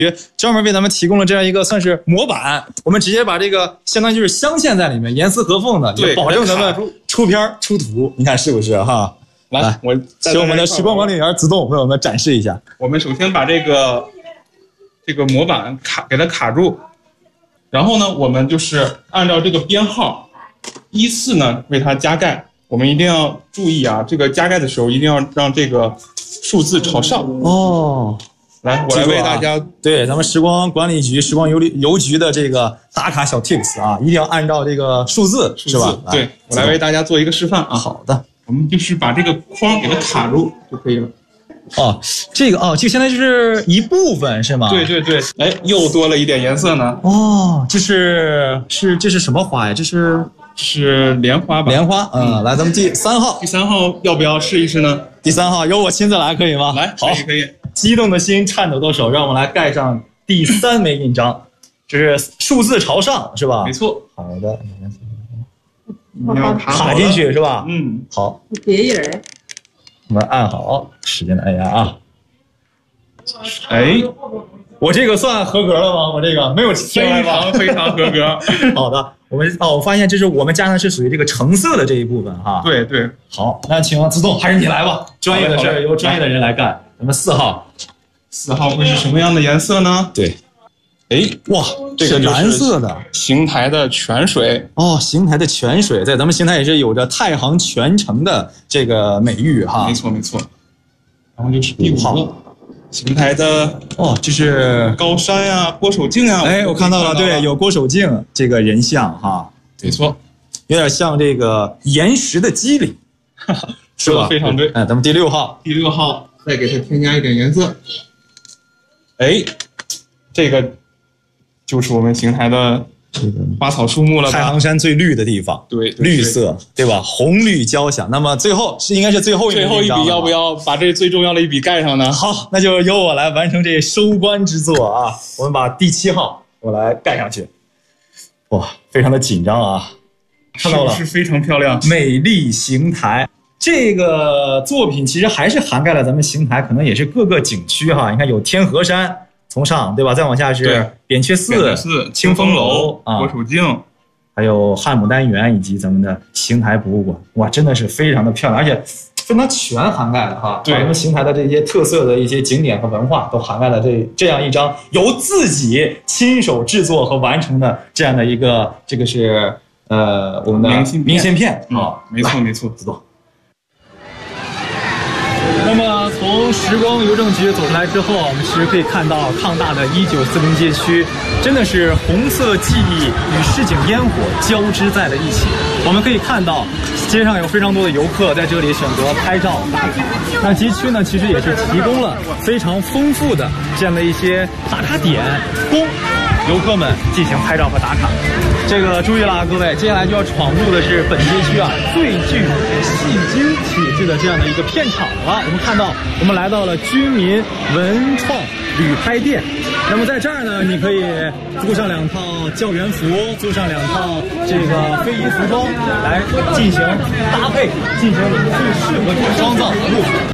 专门为咱们提供了这样一个算是模板，我们直接把这个相当于就是镶嵌在里面，严丝合缝的，也保证咱们出片出图。你看是不是哈？来，我请我们的时光管理员自动为我们展示一下。 我们首先把这个模板给它卡住，然后呢，我们就是按照这个编号依次呢为它加盖。我们一定要注意啊，这个加盖的时候一定要让这个数字朝上哦。来，我来为大家对咱们时光管理局、时光邮局的这个打卡小 tips 啊，一定要按照这个数字是吧？ 对，我来为大家做一个示范啊。 好的， 我们就是把这个框给它卡住就可以了。 这个现在就是一部分是吗？ 对对对，哎，又多了一点颜色呢。 这是什么花呀？这是莲花吧？ 莲花，来，咱们第3号。 第3号要不要试一试呢？ 第3号由我亲自来，可以吗？ 来， 好， 可以。 激动的心，颤抖的手，让我们来盖上第3枚印章，这是数字朝上，是吧？ 没错。 好的， 你要卡进去是吧？好。 别人。 我们按好，使劲的按压啊！ 哎， 我这个算合格了吗？我这个没有非常合格。 好的，我发现这是我们加上是属于这个橙色的这一部分哈。 对对。 好，那请自动还是你来吧，专业的事儿由专业的人来干。咱们4号 ，4号会是什么样的颜色呢？ 对。 哎， 哇，这个蓝色的邢台的泉水邢台的泉水在咱们邢台也是有着太行泉城的这个美誉哈。 没错没错。然后就是第5号，邢台的这是高山呀、郭守敬呀。 哎，我看到了，对，有郭守敬这个人像哈。 没错， 有点像这个岩石的肌理，是吧？ 非常对。 哎，咱们第6号， 第6号再给它添加一点颜色。哎，这个。就是我们邢台的花草树木了吧， 太行山最绿的地方， 对， 绿色，对吧？红绿交响。那么应该是最后一笔， 要不要把这最重要的一笔盖上呢？ 好，那就由我来完成这收官之作啊！我们把第7号我来盖上去。哇，非常的紧张啊！看到了， 是非常漂亮， 美丽邢台。这个作品其实还是涵盖了咱们邢台，可能也是各个景区哈。你看有天河山。从上对吧？再往下是扁鹊寺、清风楼啊、 郭守敬， 还有汉牡丹园以及咱们的邢台博物馆。哇，真的是非常的漂亮，而且非常全涵盖了哈。把咱们邢台的这些特色的一些景点和文化都涵盖了这样一张由自己亲手制作和完成的这样的一个，这个是我们的明信片啊。 没错没错， 自动。那么从时光邮政局走出来之后，我们其实可以看到抗大的1940街区，真的是红色记忆与市井烟火交织在了一起。我们可以看到街上有非常多的游客在这里选择拍照打卡。那街区呢，其实也是提供了非常丰富的这样的一些打卡点，供游客们进行拍照和打卡。这个注意了，各位，接下来就要闯入的是本街区最具戏精体质的这样的一个片场了。我们看到，我们来到了居民文创旅拍店。那么在这儿呢，你可以租上2套教员服，租上2套这个非遗服装来进行搭配，进行你们最适合的妆造和路服。